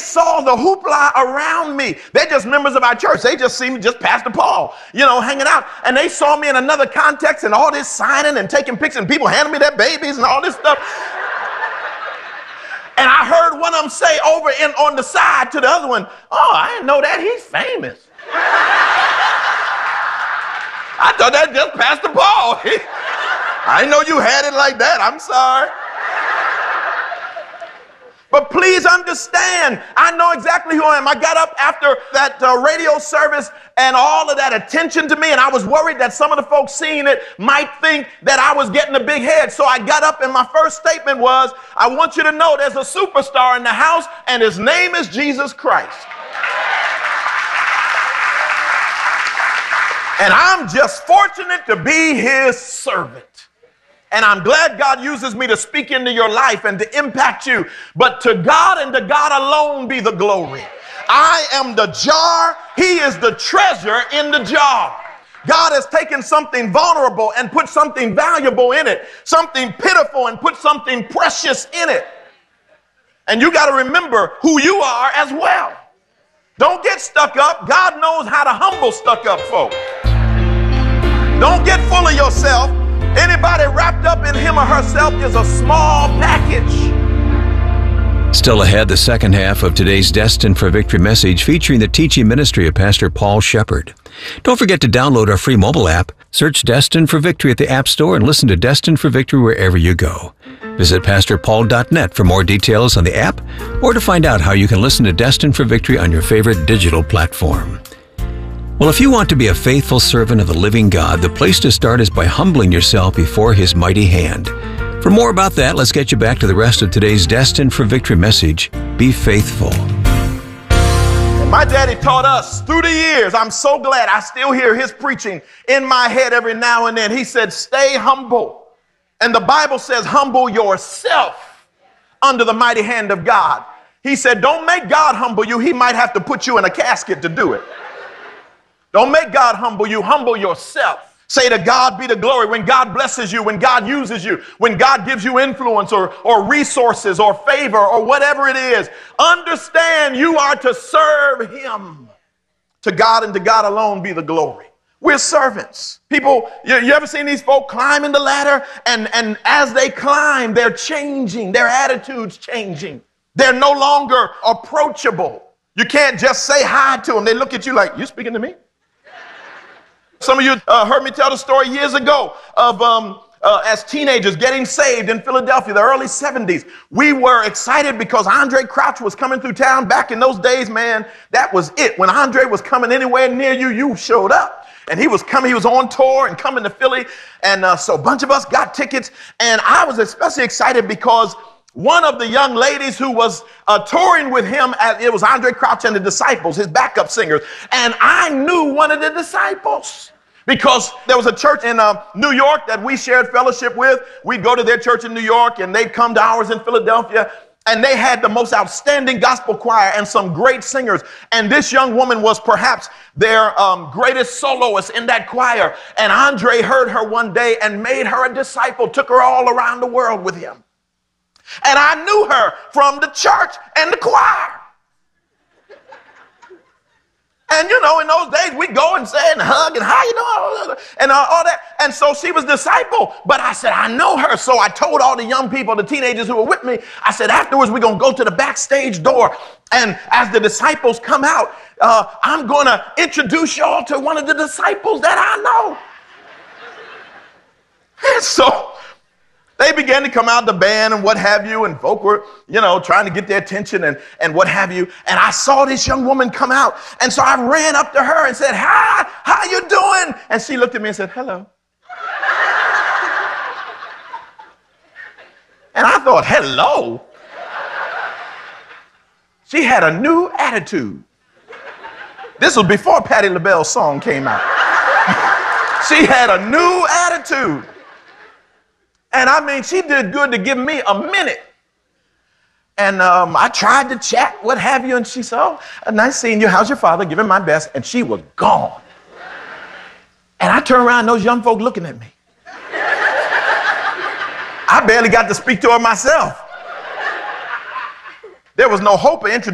saw the hoopla around me. They're just members of our church. They just see me, just Pastor Paul, hanging out. And they saw me in another context and all this signing and taking pictures and people handing me their babies and all this stuff. And I heard one of them say over on the side to the other one, "Oh, I didn't know that. He's famous." I thought that just Pastor Paul. I didn't know you had it like that. I'm sorry. But please understand, I know exactly who I am. I got up after that radio service and all of that attention to me, and I was worried that some of the folks seeing it might think that I was getting a big head. So I got up, and my first statement was, I want you to know there's a superstar in the house, and his name is Jesus Christ. And I'm just fortunate to be his servant. And I'm glad God uses me to speak into your life and to impact you. But to God and to God alone be the glory. I am the jar. He is the treasure in the jar. God has taken something vulnerable and put something valuable in it. Something pitiful and put something precious in it. And you got to remember who you are as well. Don't get stuck up. God knows how to humble stuck up folk. Don't get full of yourself. Anybody wrapped up in him or herself is a small package. Still ahead, the second half of today's Destined for Victory message featuring the teaching ministry of Pastor Paul Shepherd. Don't forget to download our free mobile app. Search Destined for Victory at the App Store and listen to Destined for Victory wherever you go. Visit pastorpaul.net for more details on the app or to find out how you can listen to Destined for Victory on your favorite digital platform. Well, if you want to be a faithful servant of the living God, the place to start is by humbling yourself before his mighty hand. For more about that, let's get you back to the rest of today's Destined for Victory message. Be faithful. My daddy taught us through the years. I'm so glad I still hear his preaching in my head every now and then. He said, stay humble. And the Bible says, humble yourself under the mighty hand of God. He said, don't make God humble you. He might have to put you in a casket to do it. Don't make God humble you. Humble yourself. Say to God be the glory. When God blesses you, when God uses you, when God gives you influence or resources or favor or whatever it is, understand you are to serve him. To God and to God alone be the glory. We're servants. People, you ever seen these folk climbing the ladder? And as they climb, they're changing. Their attitude's changing. They're no longer approachable. You can't just say hi to them. They look at you like, you speaking to me? Some of you heard me tell the story years ago of as teenagers getting saved in Philadelphia, the early 70s. We were excited because Andre Crouch was coming through town. Back in those days, man, that was it. When Andre was coming anywhere near you, you showed up. And he was coming, he was on tour and coming to Philly. And so a bunch of us got tickets. And I was especially excited because one of the young ladies who was touring with him, it was Andre Crouch and the Disciples, his backup singers. And I knew one of the disciples because there was a church in New York that we shared fellowship with. We'd go to their church in New York and they'd come to ours in Philadelphia. And they had the most outstanding gospel choir and some great singers. And this young woman was perhaps their greatest soloist in that choir. And Andre heard her one day and made her a disciple, took her all around the world with him. And I knew her from the church and the choir. And, you know, in those days, we'd go and say and hug and how you doing? And all that. And so she was disciple. But I said, I know her. So I told all the young people, the teenagers who were with me, I said, afterwards, we're going to go to the backstage door. And as the disciples come out, I'm going to introduce y'all to one of the disciples that I know. And so they began to come out, the band and what have you, and folk were, you know, trying to get their attention and what have you. And I saw this young woman come out. And so I ran up to her and said, hi, how you doing? And she looked at me and said, hello. And I thought, hello? She had a new attitude. This was before Patti LaBelle's song came out. She had a new attitude. And I mean, she did good to give me a minute. And I tried to chat, what have you, and she said, oh, nice seeing you. How's your father? Give him my best. And she was gone. And I turned around, and those young folk looking at me. I barely got to speak to her myself. There was no hope of introducing